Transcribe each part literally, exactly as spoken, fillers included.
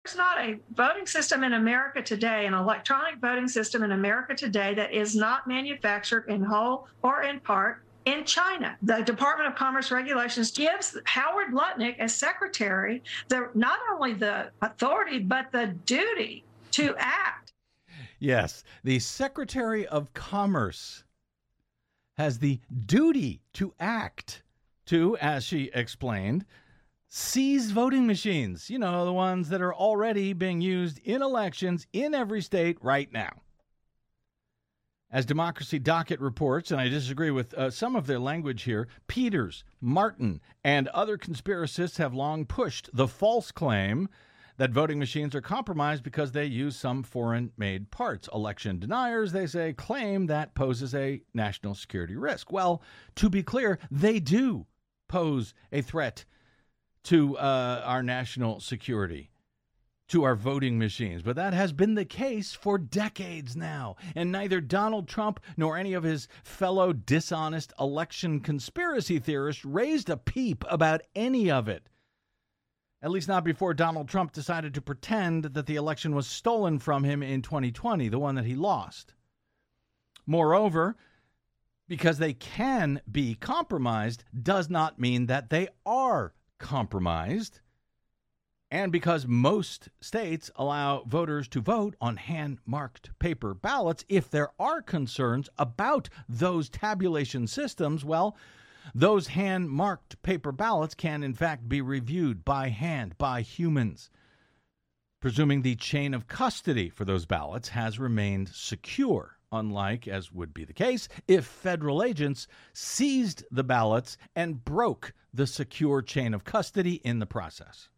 not a voting system in America today, an electronic voting system in America today that is not manufactured in whole or in part in China. The Department of Commerce regulations gives Howard Lutnick, as secretary, the not only the authority, but the duty to act. Yes, the Secretary of Commerce has the duty to act to, as she explained, seize voting machines. You know, the ones that are already being used in elections in every state right now. As Democracy Docket reports, and I disagree with uh, some of their language here, Peters, Martin, and other conspiracists have long pushed the false claim that voting machines are compromised because they use some foreign-made parts. Election deniers, they say, claim that poses a national security risk. Well, to be clear, they do pose a threat to uh, our national security, to our voting machines. But that has been the case for decades now. And neither Donald Trump nor any of his fellow dishonest election conspiracy theorists raised a peep about any of it. At least not before Donald Trump decided to pretend that the election was stolen from him in twenty twenty, the one that he lost. Moreover, because they can be compromised does not mean that they are compromised. And because most states allow voters to vote on hand-marked paper ballots, if there are concerns about those tabulation systems, well, those hand-marked paper ballots can, in fact, be reviewed by hand, by humans, presuming the chain of custody for those ballots has remained secure, unlike, as would be the case, if federal agents seized the ballots and broke the secure chain of custody in the process.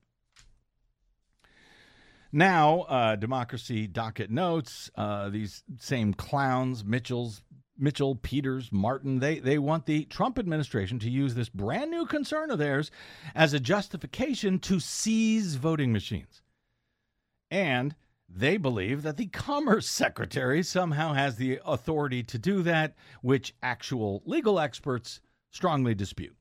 Now, uh, Democracy Docket notes, uh, these same clowns, Mitchell's, Mitchell, Peters, Martin, they, they want the Trump administration to use this brand new concern of theirs as a justification to seize voting machines. And they believe that the Commerce Secretary somehow has the authority to do that, which actual legal experts strongly dispute.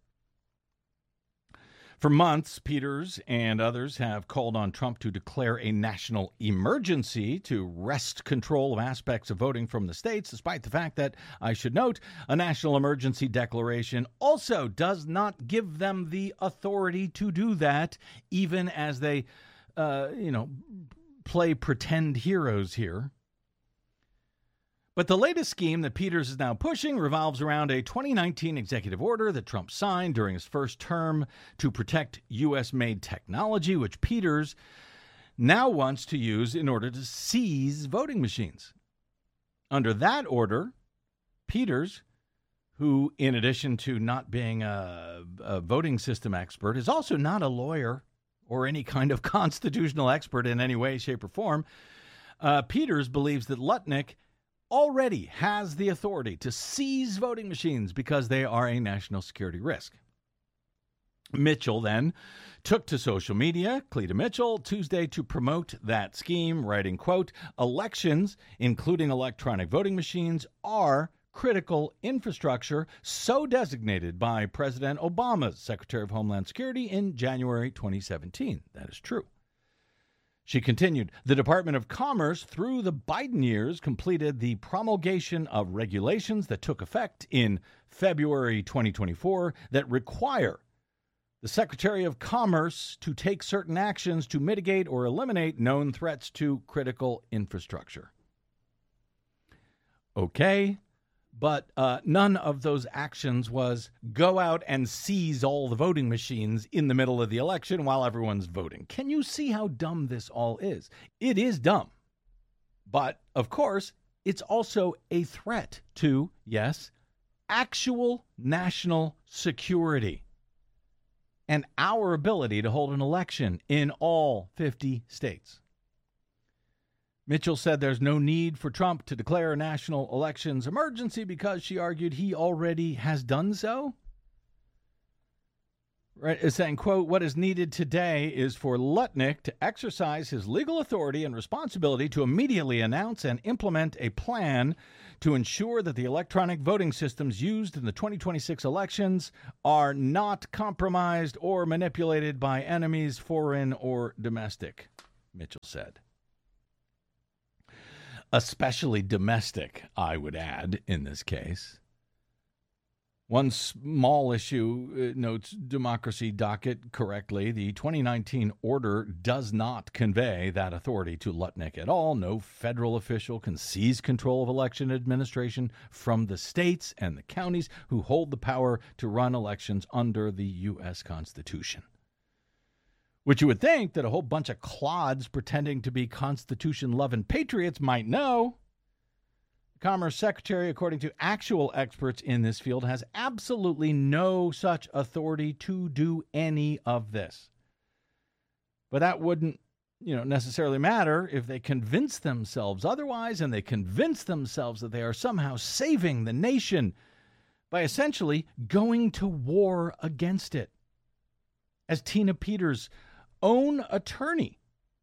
For months, Peters and others have called on Trump to declare a national emergency to wrest control of aspects of voting from the states, despite the fact that, I should note, a national emergency declaration also does not give them the authority to do that, even as they, uh, you know, play pretend heroes here. But the latest scheme that Peters is now pushing revolves around a twenty nineteen executive order that Trump signed during his first term to protect U S-made technology, which Peters now wants to use in order to seize voting machines. Under that order, Peters, who, in addition to not being a, a voting system expert, is also not a lawyer or any kind of constitutional expert in any way, shape, or form, uh, Peters believes that Lutnick already has the authority to seize voting machines because they are a national security risk. Mitchell then took to social media, Cleta Mitchell, Tuesday to promote that scheme, writing, quote, "Elections, including electronic voting machines, are critical infrastructure so designated by President Obama's Secretary of Homeland Security in January twenty seventeen. That is true. She continued, the Department of Commerce, through the Biden years, completed the promulgation of regulations that took effect in February twenty twenty-four that require the Secretary of Commerce to take certain actions to mitigate or eliminate known threats to critical infrastructure. Okay, but uh, none of those actions was go out and seize all the voting machines in the middle of the election while everyone's voting. Can you see how dumb this all is? It is dumb. But, of course, it's also a threat to, yes, actual national security and our ability to hold an election in all fifty states. Mitchell said there's no need for Trump to declare a national elections emergency because, she argued, he already has done so. Right, is saying, quote, what is needed today is for Lutnick to exercise his legal authority and responsibility to immediately announce and implement a plan to ensure that the electronic voting systems used in the twenty twenty-six elections are not compromised or manipulated by enemies, foreign or domestic. Mitchell said. Especially domestic, I would add, in this case. One small issue, uh, notes Democracy Docket correctly, the twenty nineteen order does not convey that authority to Lutnick at all. No federal official can seize control of election administration from the states and the counties who hold the power to run elections under the U S Constitution. Which you would think that a whole bunch of clods pretending to be Constitution-loving patriots might know. Commerce Secretary, according to actual experts in this field, has absolutely no such authority to do any of this. But that wouldn't, you know, necessarily matter if they convince themselves otherwise, and they convince themselves that they are somehow saving the nation by essentially going to war against it. As Tina Peters' own attorney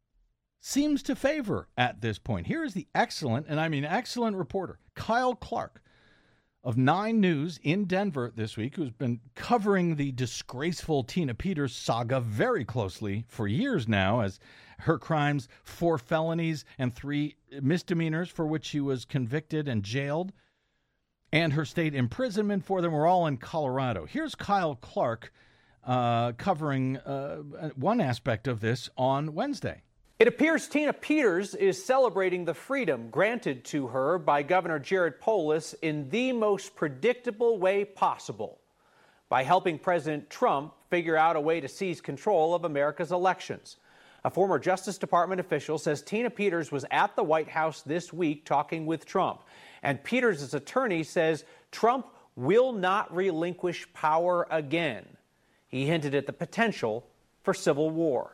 seems to favor at this point. Here is the excellent, and I mean excellent reporter, Kyle Clark of Nine News in Denver this week, who's been covering the disgraceful Tina Peters saga very closely for years now, as her crimes, four felonies and three misdemeanors for which she was convicted and jailed, and her state imprisonment for them were all in Colorado. Here's Kyle Clark uh, covering uh, one aspect of this on Wednesday. It appears Tina Peters is celebrating the freedom granted to her by Governor Jared Polis in the most predictable way possible, by helping President Trump figure out a way to seize control of America's elections. A former Justice Department official says Tina Peters was at the White House this week talking with Trump, and Peters' attorney says Trump will not relinquish power again. He hinted at the potential for civil war.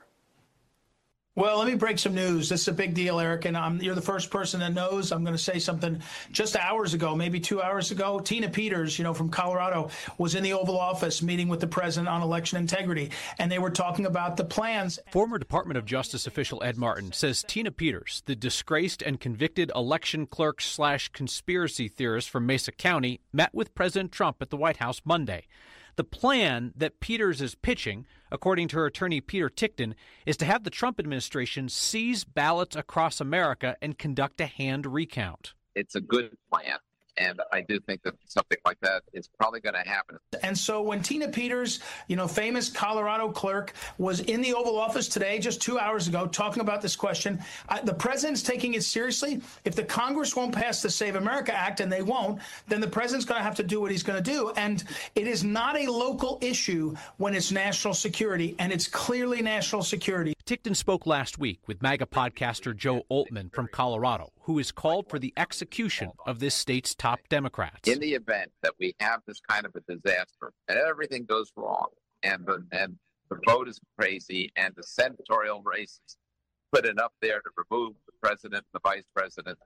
Well, let me break some news. This is a big deal, Eric, and I'm, you're the first person that knows. I'm going to say something just hours ago, maybe two hours ago. Tina Peters, you know, from Colorado, was in the Oval Office meeting with the president on election integrity, and they were talking about the plans. Former Department of Justice official Ed Martin says Tina Peters, the disgraced and convicted election clerk slash conspiracy theorist from Mesa County, met with President Trump at the White House Monday. The plan that Peters is pitching, according to her attorney Peter Tickton, is to have the Trump administration seize ballots across America and conduct a hand recount. It's a good plan, and I do think that something like that is probably going to happen. And so when Tina Peters, you know, famous Colorado clerk, was in the Oval Office today, just two hours ago, talking about this question, uh, the president's taking it seriously. If the Congress won't pass the Save America Act, and they won't, then the president's going to have to do what he's going to do. And it is not a local issue when it's national security, and it's clearly national security. Tickton spoke last week with MAGA podcaster Joe Oltmann from Colorado, who has called for the execution of this state's top Democrats. In the event that we have this kind of a disaster and everything goes wrong and the, and the vote is crazy and the senatorial races put enough there to remove the president and the vice president,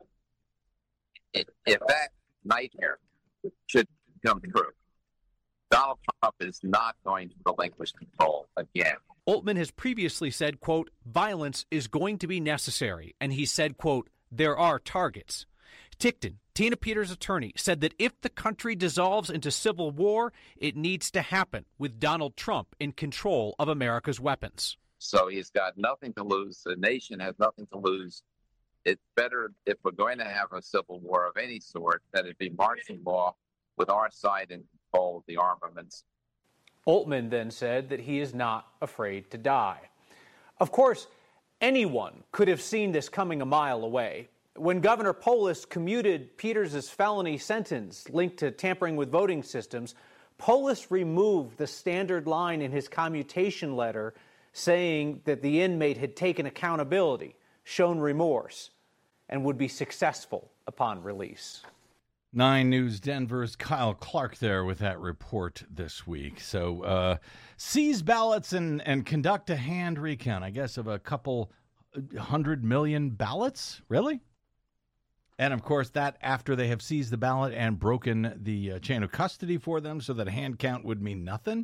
if that nightmare should come true, Donald Trump is not going to relinquish control again. Oltmann has previously said, quote, violence is going to be necessary. And he said, quote, there are targets. Tickton, Tina Peters' attorney, said that if the country dissolves into civil war, it needs to happen with Donald Trump in control of America's weapons. So he's got nothing to lose. The nation has nothing to lose. It's better if we're going to have a civil war of any sort that it be martial law with our side in control of the armaments. Oltmann then said that he is not afraid to die. Of course, anyone could have seen this coming a mile away. When Governor Polis commuted Peters' felony sentence linked to tampering with voting systems, Polis removed the standard line in his commutation letter saying that the inmate had taken accountability, shown remorse, and would be successful upon release. Nine News Denver's Kyle Clark there with that report this week. So uh, seize ballots and, and conduct a hand recount, I guess, of a couple hundred million ballots? Really? And, of course, that after they have seized the ballot and broken the uh, chain of custody for them so that a hand count would mean nothing?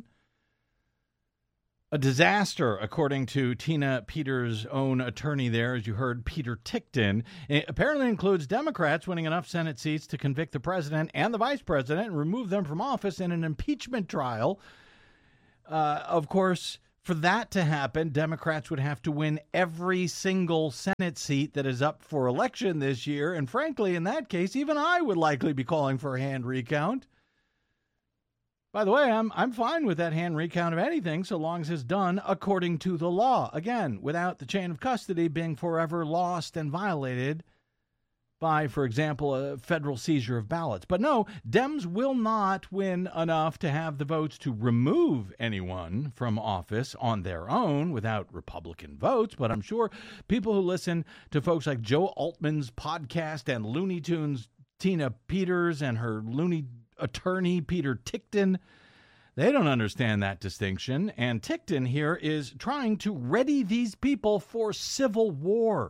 A disaster, according to Tina Peters' own attorney there, as you heard, Peter Tickton. It apparently includes Democrats winning enough Senate seats to convict the president and the vice president and remove them from office in an impeachment trial. Uh, of course, For that to happen, Democrats would have to win every single Senate seat that is up for election this year. And frankly, in that case, even I would likely be calling for a hand recount. By the way, I'm I'm fine with that hand recount of anything so long as it's done according to the law. Again, without the chain of custody being forever lost and violated by, for example, a federal seizure of ballots. But no, Dems will not win enough to have the votes to remove anyone from office on their own without Republican votes. But I'm sure people who listen to folks like Joe Altman's podcast and Looney Tunes Tina Peters and her loony attorney, Peter Tickton, they don't understand that distinction. And Tickton here is trying to ready these people for civil war.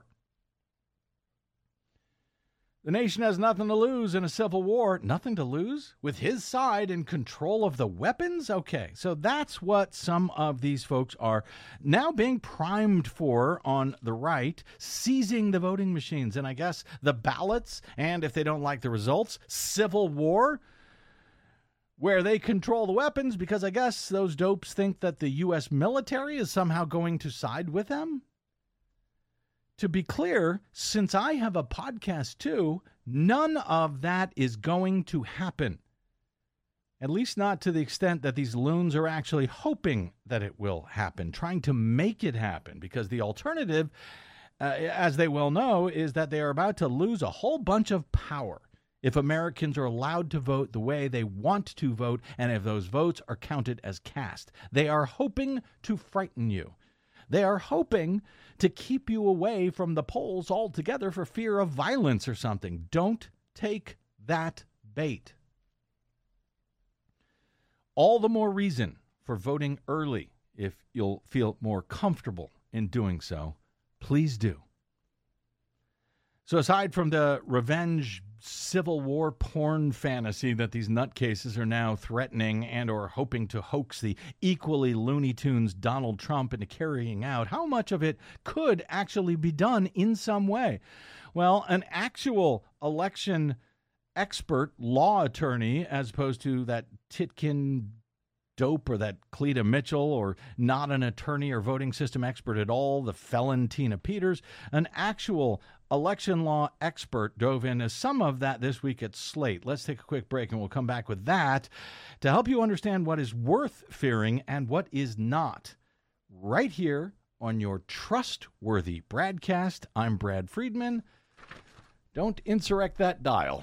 The nation has nothing to lose in a civil war. Nothing to lose? With his side in control of the weapons? Okay, so that's what some of these folks are now being primed for on the right, seizing the voting machines. And I guess the ballots, and if they don't like the results, civil war, where they control the weapons, because I guess those dopes think that the U S military is somehow going to side with them. To be clear, since I have a podcast too, none of that is going to happen. At least not to the extent that these loons are actually hoping that it will happen, trying to make it happen, because the alternative, uh, as they well know, is that they are about to lose a whole bunch of power if Americans are allowed to vote the way they want to vote, and if those votes are counted as cast. They are hoping to frighten you. They are hoping to keep you away from the polls altogether for fear of violence or something. Don't take that bait. All the more reason for voting early if you'll feel more comfortable in doing so. Please do. So aside from the revenge Civil War porn fantasy that these nutcases are now threatening and or hoping to hoax the equally Looney Tunes Donald Trump into carrying out, how much of it could actually be done in some way? Well, an actual election expert law attorney, as opposed to that Titkin dope or that Cleta Mitchell, or not an attorney or voting system expert at all, the felon Tina Peters, an actual election law expert dove into some of that this week at Slate. Let's take a quick break and we'll come back with that to help you understand what is worth fearing and what is not. Right here on your trustworthy Bradcast. I'm Brad Friedman. Don't insurrect that dial.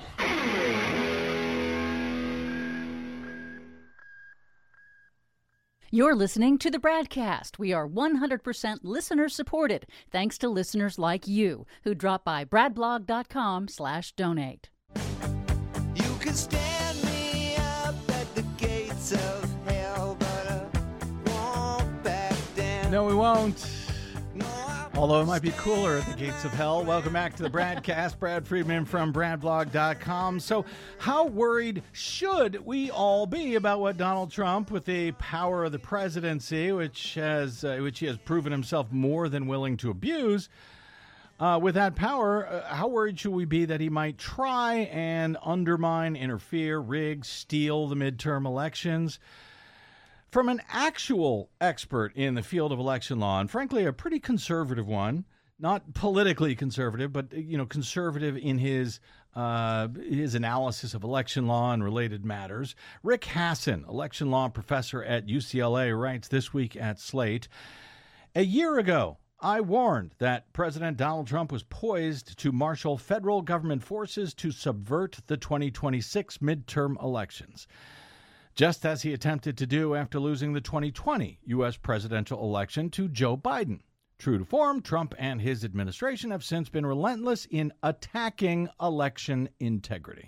You're listening to the Bradcast. We are one hundred percent listener supported, thanks to listeners like you who drop by bradblog.com slash donate. You can stand me up at the gates of hell, but I won't back down. No, we won't. Although it might be cooler at the gates of hell. Welcome back to the Bradcast. Brad Friedman from bradblog dot com. So how worried should we all be about what Donald Trump, with the power of the presidency, which has uh, which he has proven himself more than willing to abuse, uh, with that power, uh, how worried should we be that he might try and undermine, interfere, rig, steal the midterm elections? From an actual expert in the field of election law, and frankly, a pretty conservative one, not politically conservative, but, you know, conservative in his uh, his analysis of election law and related matters. Rick Hasen, election law professor at U C L A, writes this week at Slate, a year ago, I warned that President Donald Trump was poised to marshal federal government forces to subvert the twenty twenty-six midterm elections, just as he attempted to do after losing the twenty twenty U S presidential election to Joe Biden. True to form, Trump and his administration have since been relentless in attacking election integrity.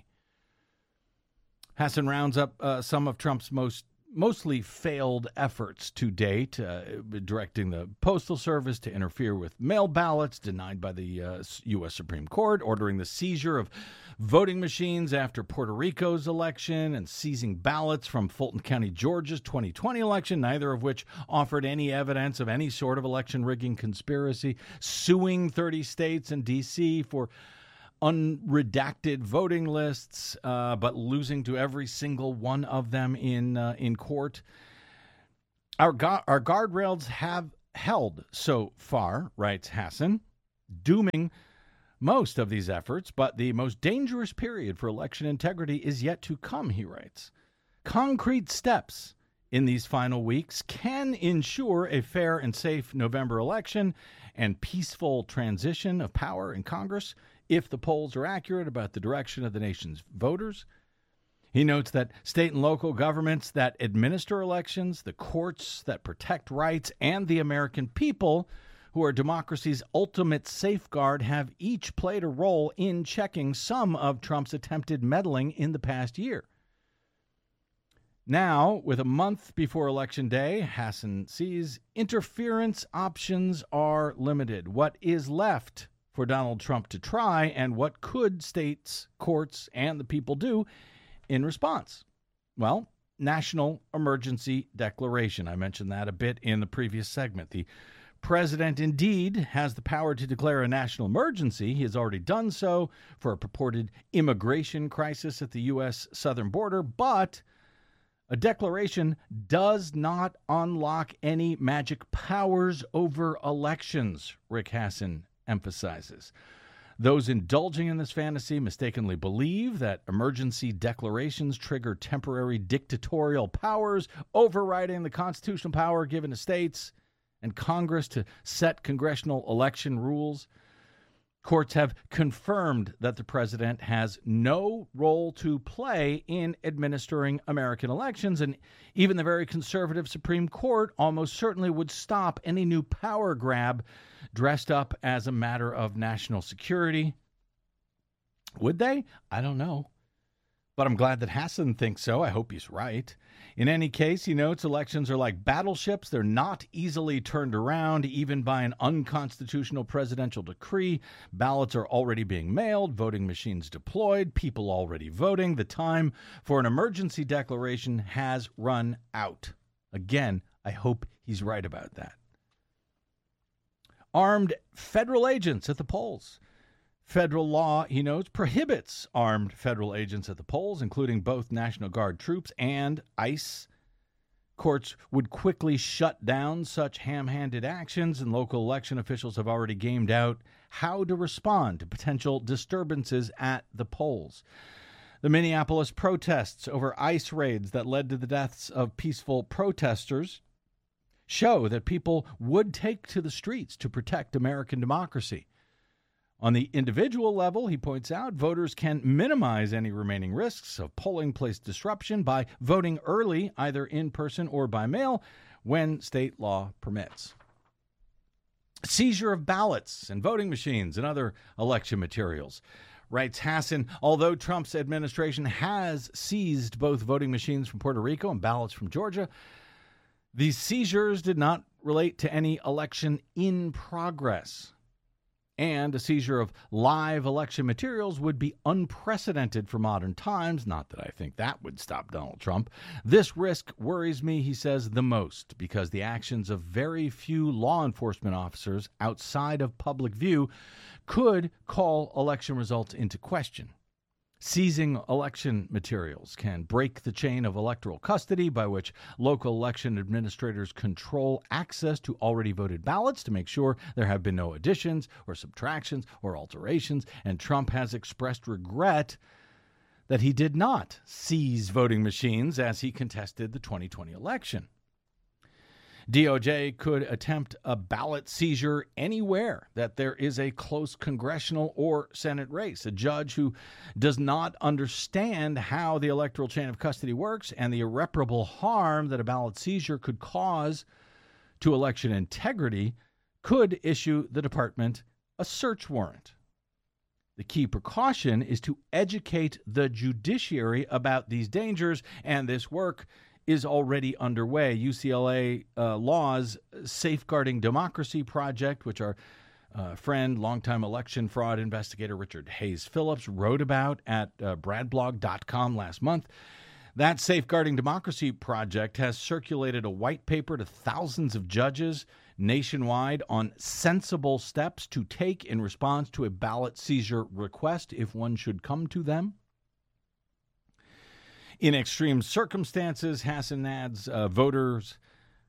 Hasen rounds up uh, some of Trump's most mostly failed efforts to date, uh, directing the Postal Service to interfere with mail ballots denied by the uh, U S Supreme Court, ordering the seizure of voting machines after Puerto Rico's election, and seizing ballots from Fulton County, Georgia's twenty twenty election, neither of which offered any evidence of any sort of election rigging conspiracy, suing thirty states and D C for unredacted voting lists, uh, but losing to every single one of them in uh, in court. Our, gu- our guardrails have held so far, writes Hassan, dooming most of these efforts, but the most dangerous period for election integrity is yet to come, he writes. Concrete steps in these final weeks can ensure a fair and safe November election and peaceful transition of power in Congress if the polls are accurate about the direction of the nation's voters. He notes that state and local governments that administer elections, the courts that protect rights, and the American people, who are democracy's ultimate safeguard, have each played a role in checking some of Trump's attempted meddling in the past year. Now, with a month before Election Day, Hassan sees interference options are limited. What is left for Donald Trump to try, and what could states, courts, and the people do in response? Well, national emergency declaration. I mentioned that a bit in the previous segment. The president indeed has the power to declare a national emergency. He has already done so for a purported immigration crisis at the U S southern border, but a declaration does not unlock any magic powers over elections, Rick Hassan emphasizes. Those indulging in this fantasy mistakenly believe that emergency declarations trigger temporary dictatorial powers, overriding the constitutional power given to states and Congress to set congressional election rules. Courts have confirmed that the president has no role to play in administering American elections, and even the very conservative Supreme Court almost certainly would stop any new power grab dressed up as a matter of national security. Would they? I don't know. But I'm glad that Hassan thinks so. I hope he's right. In any case, he notes elections are like battleships. They're not easily turned around, even by an unconstitutional presidential decree. Ballots are already being mailed, voting machines deployed, people already voting. The time for an emergency declaration has run out. Again, I hope he's right about that. Armed federal agents at the polls. Federal law, he notes, prohibits armed federal agents at the polls, including both National Guard troops and ICE. Courts would quickly shut down such ham-handed actions, and local election officials have already gamed out how to respond to potential disturbances at the polls. The Minneapolis protests over ICE raids that led to the deaths of peaceful protesters show that people would take to the streets to protect American democracy. On the individual level, he points out, voters can minimize any remaining risks of polling place disruption by voting early, either in person or by mail, when state law permits. Seizure of ballots and voting machines and other election materials. Writes Hassan, although Trump's administration has seized both voting machines from Puerto Rico and ballots from Georgia, these seizures did not relate to any election in progress. And a seizure of live election materials would be unprecedented for modern times. Not that I think that would stop Donald Trump. This risk worries me, he says, the most, because the actions of very few law enforcement officers outside of public view could call election results into question. Seizing election materials can break the chain of electoral custody by which local election administrators control access to already voted ballots to make sure there have been no additions or subtractions or alterations, and Trump has expressed regret that he did not seize voting machines as he contested the twenty twenty election. D O J could attempt a ballot seizure anywhere that there is a close congressional or Senate race. A judge who does not understand how the electoral chain of custody works and the irreparable harm that a ballot seizure could cause to election integrity could issue the department a search warrant. The key precaution is to educate the judiciary about these dangers, and this work is already underway. U C L A uh, Law's Safeguarding Democracy Project, which our uh, friend, longtime election fraud investigator Richard Hayes Phillips wrote about at uh, brad blog dot com last month. That Safeguarding Democracy Project has circulated a white paper to thousands of judges nationwide on sensible steps to take in response to a ballot seizure request if one should come to them. In extreme circumstances, Hassan adds, uh, voters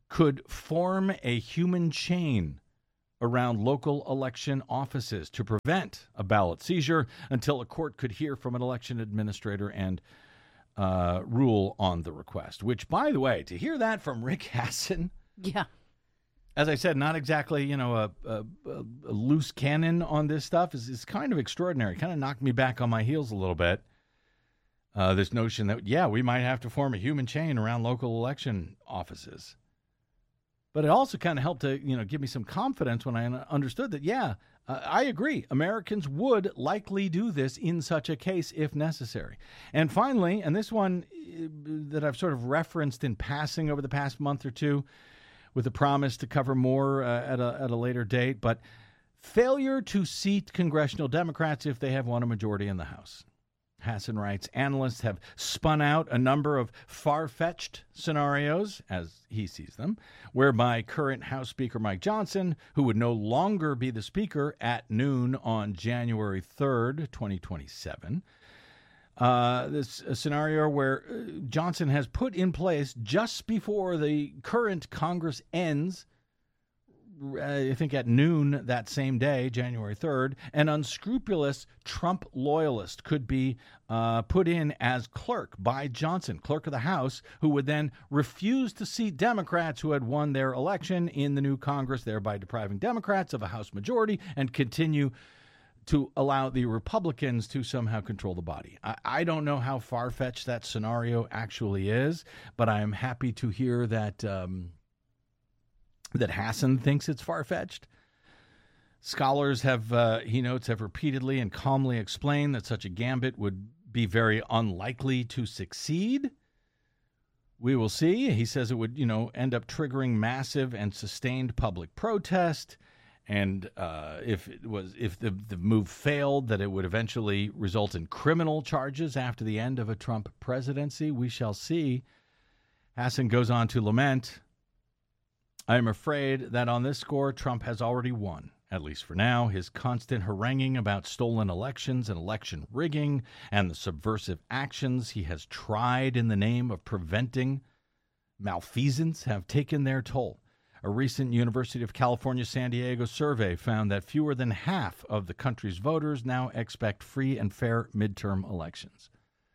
could form a human chain around local election offices to prevent a ballot seizure until a court could hear from an election administrator and uh, rule on the request. Which, by the way, to hear that from Rick Hasen, Yeah. as I said, not exactly, you know, a, a, a loose cannon on this stuff is, is kind of extraordinary. Kind of knocked me back on my heels a little bit. Uh, this notion that, yeah, we might have to form a human chain around local election offices. But it also kind of helped to, you know, give me some confidence when I understood that, yeah, uh, I agree. Americans would likely do this in such a case if necessary. And finally, and this one uh, that I've sort of referenced in passing over the past month or two with a promise to cover more uh, at a, at a later date, but failure to seat congressional Democrats if they have won a majority in the House. Hasen writes, analysts have spun out a number of far-fetched scenarios, as he sees them, whereby current House Speaker Mike Johnson, who would no longer be the Speaker at noon on January third, twenty twenty-seven, uh, this a scenario where uh, Johnson has put in place just before the current Congress ends, I think at noon that same day, January third, an unscrupulous Trump loyalist could be uh, put in as clerk by Johnson, clerk of the House, who would then refuse to seat Democrats who had won their election in the new Congress, thereby depriving Democrats of a House majority and continue to allow the Republicans to somehow control the body. I, I don't know how far-fetched that scenario actually is, but I am happy to hear that... Um, that Hasen thinks it's far-fetched. Scholars have, uh, he notes, have repeatedly and calmly explained that such a gambit would be very unlikely to succeed. We will see. He says it would, you know, end up triggering massive and sustained public protest. And uh, if it was, if the, the move failed, that it would eventually result in criminal charges after the end of a Trump presidency. We shall see. Hasen goes on to lament, I am afraid that on this score, Trump has already won, at least for now. His constant haranguing about stolen elections and election rigging and the subversive actions he has tried in the name of preventing malfeasance have taken their toll. A recent University of California, San Diego survey found that fewer than half of the country's voters now expect free and fair midterm elections.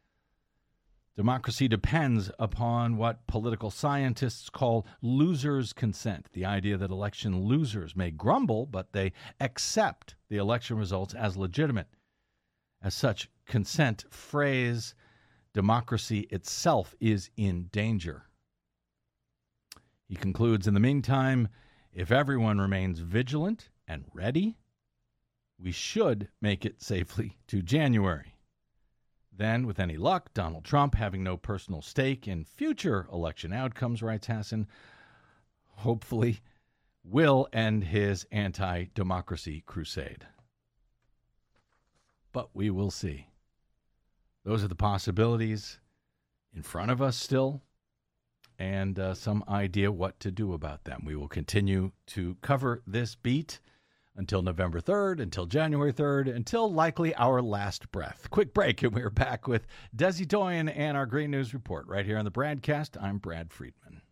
Democracy depends upon what political scientists call losers' consent, the idea that election losers may grumble, but they accept the election results as legitimate. As such, consent phrase, democracy itself is in danger. He concludes, in the meantime, if everyone remains vigilant and ready, we should make it safely to January. Then, with any luck, Donald Trump, having no personal stake in future election outcomes, writes Hasen, hopefully will end his anti-democracy crusade. But we will see. Those are the possibilities in front of us still, and uh, some idea what to do about them. We will continue to cover this beat until November third, until January third, until likely our last breath. Quick break, and we're back with Desi Doyen and our Great News Report right here on the Bradcast. I'm Brad Friedman.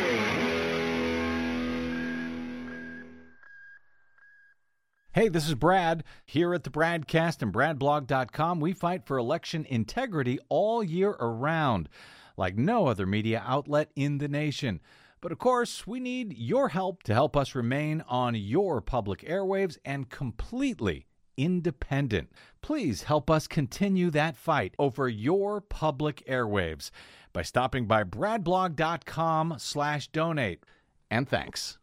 Hey, this is Brad. Here at the Bradcast and brad blog dot com, we fight for election integrity all year around, like no other media outlet in the nation. But, of course, we need your help to help us remain on your public airwaves and completely independent. Please help us continue that fight over your public airwaves by stopping by brad blog dot com slash donate. And thanks.